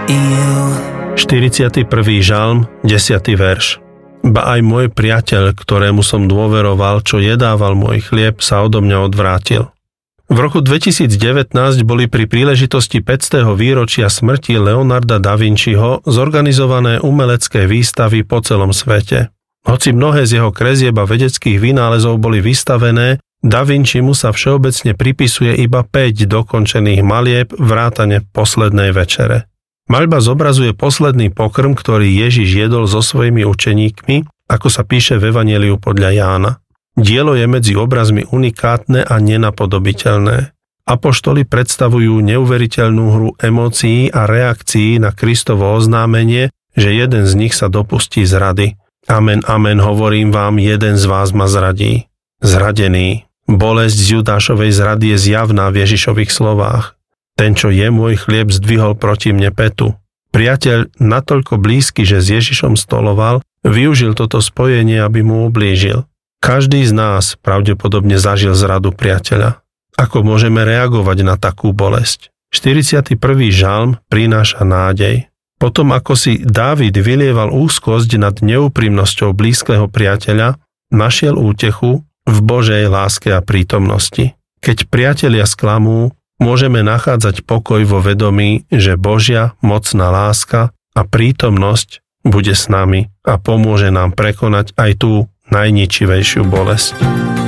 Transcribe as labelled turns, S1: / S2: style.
S1: 41. žalm, 10. verš. Ba aj môj priateľ, ktorému som dôveroval, čo jedával môj chlieb, sa odo mňa odvrátil. V roku 2019 boli pri príležitosti 500. výročia smrti Leonarda da Vinciho zorganizované umelecké výstavy po celom svete. Hoci mnohé z jeho kresieb a vedeckých vynálezov boli vystavené, Da Vincimu sa všeobecne pripisuje iba 5 dokončených malieb vrátane Poslednej večere. Maľba zobrazuje posledný pokrm, ktorý Ježiš jedol so svojimi učeníkmi, ako sa píše v Evanjeliu podľa Jána. Dielo je medzi obrazmi unikátne a nenapodobiteľné. Apoštoli predstavujú neuveriteľnú hru emócií a reakcií na Kristovo oznámenie, že jeden z nich sa dopustí zrady. Amen, amen, hovorím vám, jeden z vás ma zradí. Zradený. Bolesť z Judášovej zrady je zjavná v Ježišových slovách. Ten, čo je môj chlieb, zdvihol proti mne pätu. Priateľ, natoľko blízky, že s Ježišom stoloval, využil toto spojenie, aby mu ublížil. Každý z nás pravdepodobne zažil zradu priateľa. Ako môžeme reagovať na takú bolesť? 41. žalm prináša nádej. Potom, ako si Dávid vylieval úzkosť nad neúprimnosťou blízkeho priateľa, našiel útechu v Božej láske a prítomnosti. Keď priatelia sklamú, môžeme nachádzať pokoj vo vedomí, že Božia mocná láska a prítomnosť bude s nami a pomôže nám prekonať aj tú najničivejšiu bolesť.